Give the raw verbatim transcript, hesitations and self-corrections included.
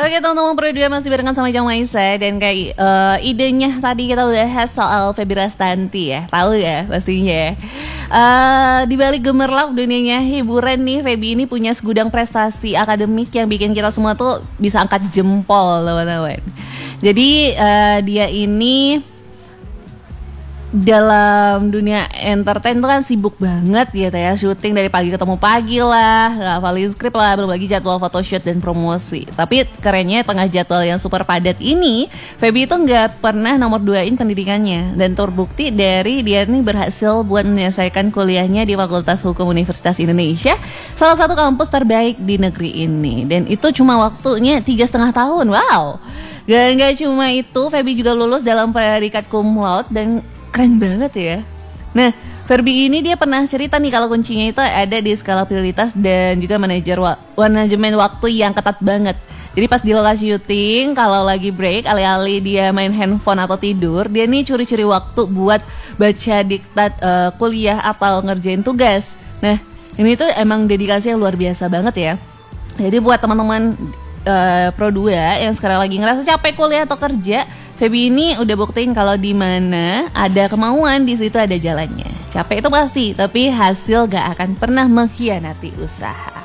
Oke teman-teman, berdua masih barengan sama Jang Maisa. Dan kayak uh, idenya tadi kita udah bahas soal Feby Rastanti ya. Tahu ya pastinya. uh, Di balik gemerlap dunianya hiburan nih, Feby ini punya segudang prestasi akademik yang bikin kita semua tuh bisa angkat jempol teman-teman. Jadi uh, dia ini dalam dunia entertain tuh kan sibuk banget gitu ya, syuting dari pagi ketemu pagi lah, ngafalin skrip lah, belum lagi jadwal photoshoot dan promosi. Tapi kerennya tengah jadwal yang super padat ini, Feby itu nggak pernah nomor duain pendidikannya, dan terbukti dari dia nih berhasil buat menyelesaikan kuliahnya di Fakultas Hukum Universitas Indonesia, salah satu kampus terbaik di negeri ini, dan itu cuma waktunya tiga setengah tahun. Wow. Dan nggak cuma itu, Feby juga lulus dalam predikat cum laude dan keren banget ya. Nah, Feby ini dia pernah cerita nih kalau kuncinya itu ada di skala prioritas dan juga manajer wa- manajemen waktu yang ketat banget. Jadi pas di lokasi syuting, kalau lagi break, alih-alih dia main handphone atau tidur, dia nih curi-curi waktu buat baca diktat uh, kuliah atau ngerjain tugas. Nah, ini tuh emang dedikasi yang luar biasa banget ya. Jadi buat teman-teman uh, Pro dua yang sekarang lagi ngerasa capek kuliah atau kerja, Feby ini udah buktiin kalau di mana ada kemauan, di situ ada jalannya. Capek itu pasti, tapi hasil gak akan pernah mengkhianati usaha.